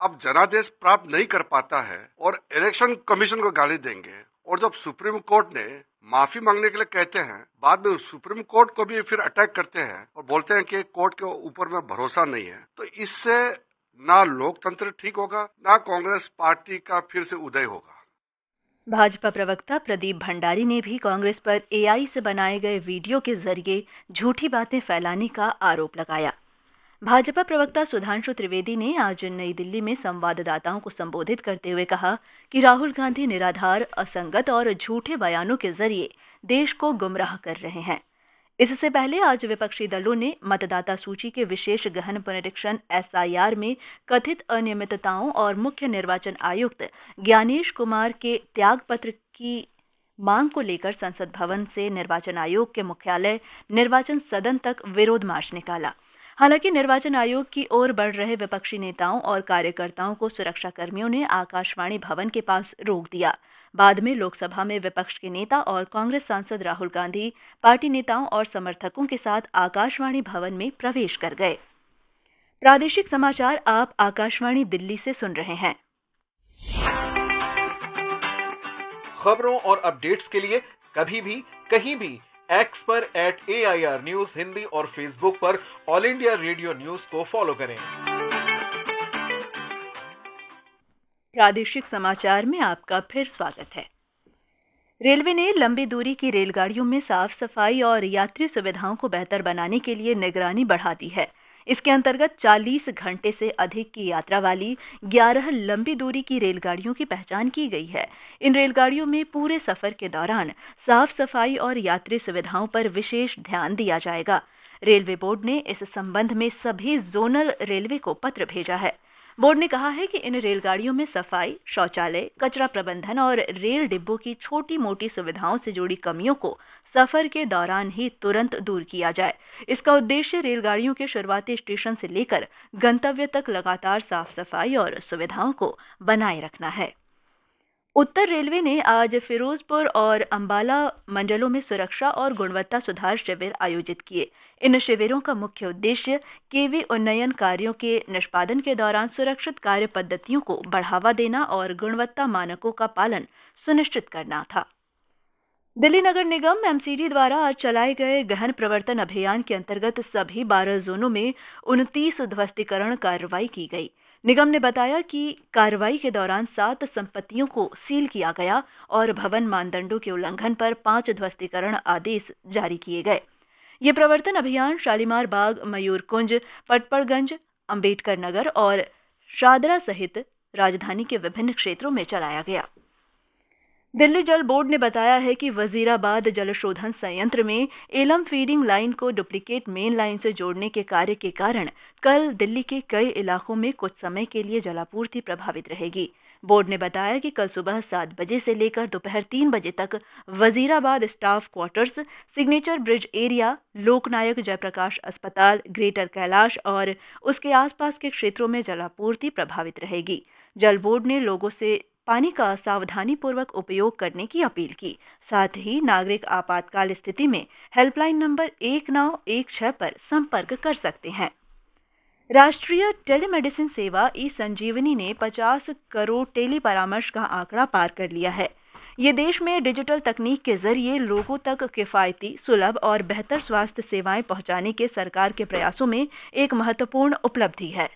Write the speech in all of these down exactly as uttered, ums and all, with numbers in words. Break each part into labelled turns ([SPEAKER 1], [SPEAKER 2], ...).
[SPEAKER 1] अब जनादेश प्राप्त नहीं कर पाता है और इलेक्शन कमीशन को गाली देंगे, और जब सुप्रीम कोर्ट ने माफी मांगने के लिए कहते हैं, बाद में सुप्रीम कोर्ट को भी फिर अटैक करते हैं और बोलते हैं कि कोर्ट के ऊपर में भरोसा नहीं है, तो इससे ना लोकतंत्र ठीक होगा, ना कांग्रेस पार्टी का फिर से उदय होगा।
[SPEAKER 2] भाजपा प्रवक्ता प्रदीप भंडारी ने भी कांग्रेस पर एआई से बनाए गए वीडियो के जरिए झूठी बातें फैलाने का आरोप लगाया। भाजपा प्रवक्ता सुधांशु त्रिवेदी ने आज नई दिल्ली में संवाददाताओं को संबोधित करते हुए कहा कि राहुल गांधी निराधार, असंगत और झूठे बयानों के जरिए देश को गुमराह कर रहे हैं। इससे पहले आज विपक्षी दलों ने मतदाता सूची के विशेष गहन पुनरीक्षण एसआईआर में कथित अनियमितताओं और मुख्य निर्वाचन आयुक्त ज्ञानेश कुमार के त्यागपत्र की मांग को लेकर संसद भवन से निर्वाचन आयोग के मुख्यालय निर्वाचन सदन तक विरोध मार्च निकाला। हालांकि निर्वाचन आयोग की ओर बढ़ रहे विपक्षी नेताओं और कार्यकर्ताओं को सुरक्षाकर्मियों ने आकाशवाणी भवन के पास रोक दिया। बाद में लोकसभा में विपक्ष के नेता और कांग्रेस सांसद राहुल गांधी पार्टी नेताओं और समर्थकों के साथ आकाशवाणी भवन में प्रवेश कर गए। प्रादेशिक समाचार आप आकाशवाणी दिल्ली से सुन रहे हैं।
[SPEAKER 3] खबरों और अपडेट्स के लिए कभी भी कहीं भी एक्स पर eight A I R news Hindi और फेसबुक पर ऑल इंडिया रेडियो न्यूज को फॉलो करें।
[SPEAKER 2] प्रादेशिक समाचार में आपका फिर स्वागत है। रेलवे ने लंबी दूरी की रेलगाड़ियों में साफ सफाई और यात्री सुविधाओं को बेहतर बनाने के लिए निगरानी बढ़ा दी है। इसके अंतर्गत चालीस घंटे से अधिक की यात्रा वाली ग्यारह लंबी दूरी की रेलगाड़ियों की पहचान की गई है। इन रेलगाड़ियों में पूरे सफर के दौरान साफ सफाई और यात्री सुविधाओं पर विशेष ध्यान दिया जाएगा। रेलवे बोर्ड ने इस संबंध में सभी जोनल रेलवे को पत्र भेजा है। बोर्ड ने कहा है कि इन रेलगाड़ियों में सफाई, शौचालय, कचरा प्रबंधन और रेल डिब्बों की छोटी मोटी सुविधाओं से जुड़ी कमियों को सफर के दौरान ही तुरंत दूर किया जाए। इसका उद्देश्य रेलगाड़ियों के शुरुआती स्टेशन से लेकर गंतव्य तक लगातार साफ सफाई और सुविधाओं को बनाए रखना है। उत्तर रेलवे ने आज फिरोजपुर और अंबाला मंडलों में सुरक्षा और गुणवत्ता सुधार शिविर आयोजित किए। इन शिविरों का मुख्य उद्देश्य केवी उन्नयन कार्यों के निष्पादन के दौरान सुरक्षित कार्य पद्धतियों को बढ़ावा देना और गुणवत्ता मानकों का पालन सुनिश्चित करना था। दिल्ली नगर निगम एमसीडी द्वारा आज चलाए गए गहन प्रवर्तन अभियान के अंतर्गत सभी बारह जोनों में उनतीस ध्वस्तीकरण कार्रवाई की गई। निगम ने बताया कि कार्रवाई के दौरान सात संपत्तियों को सील किया गया और भवन मानदंडों के उल्लंघन पर पांच ध्वस्तीकरण आदेश जारी किए गए। ये प्रवर्तन अभियान शालीमार बाग, मयूर कुंज, पटपड़गंज, अंबेडकर नगर और शादरा सहित राजधानी के विभिन्न क्षेत्रों में चलाया गया। दिल्ली जल बोर्ड ने बताया है कि वजीराबाद जल शोधन संयंत्र में एलम फीडिंग लाइन को डुप्लीकेट मेन लाइन से जोड़ने के कार्य के कारण कल दिल्ली के कई इलाकों में कुछ समय के लिए जलापूर्ति प्रभावित रहेगी। बोर्ड ने बताया कि कल सुबह सात बजे से लेकर दोपहर तीन बजे तक Wazirabad staff quarters, signature bridge area, लोकनायक जयप्रकाश अस्पताल, ग्रेटर कैलाश और उसके आसपास के क्षेत्रों में जलापूर्ति प्रभावित रहेगी। जल बोर्ड ने लोगों से पानी का सावधानी पूर्वक उपयोग करने की अपील की। साथ ही नागरिक आपातकाल स्थिति में हेल्पलाइन नंबर एक नौ एक छह पर संपर्क कर सकते हैं। राष्ट्रीय टेलीमेडिसिन सेवा ई संजीवनी ने पचास करोड़ टेली परामर्श का आंकड़ा पार कर लिया है। ये देश में डिजिटल तकनीक के जरिए लोगों तक किफायती, सुलभ और बेहतर स्वास्थ्य सेवाएं पहुंचाने के सरकार के प्रयासों में एक महत्वपूर्ण उपलब्धि है।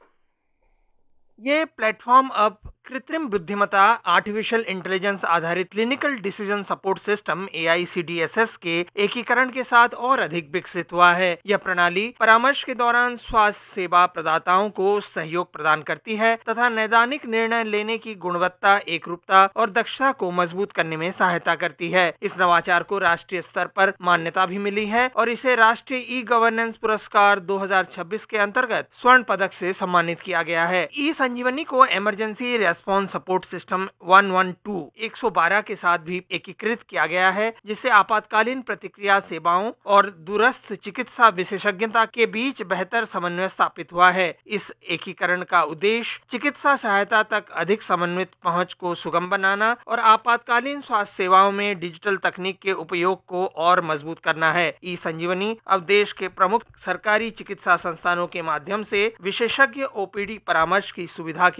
[SPEAKER 3] ये प्लेटफॉर्म अब कृत्रिम बुद्धिमत्ता, आर्टिफिशियल इंटेलिजेंस आधारित क्लिनिकल डिसीजन सपोर्ट सिस्टम ए आई सी डी एस एस के एकीकरण के साथ और अधिक विकसित हुआ है। यह प्रणाली परामर्श के दौरान स्वास्थ्य सेवा प्रदाताओं को सहयोग प्रदान करती है तथा नैदानिक निर्णय लेने की गुणवत्ता, एकरूपता और दक्षता को मजबूत करने में सहायता करती है। इस नवाचार को राष्ट्रीय स्तर पर मान्यता भी मिली है और इसे राष्ट्रीय ई गवर्नेंस पुरस्कार दो हज़ार छब्बीस के अंतर्गत स्वर्ण पदक से सम्मानित किया गया है। ई संजीवनी को इमरजेंसी रेस्पॉन्स सपोर्ट सिस्टम एक सौ बारह के साथ भी एकीकृत किया गया है, जिससे आपातकालीन प्रतिक्रिया सेवाओं और दूरस्थ चिकित्सा विशेषज्ञता के बीच बेहतर समन्वय स्थापित हुआ है। इस एकीकरण का उद्देश्य चिकित्सा सहायता तक अधिक समन्वित पहुंच को सुगम बनाना और आपातकालीन स्वास्थ्य सेवाओं में डिजिटल तकनीक के उपयोग को और मजबूत करना है। ई संजीवनी अब देश के प्रमुख सरकारी चिकित्सा संस्थानों के माध्यम से विशेषज्ञ ओ पी डी परामर्श की सुविधा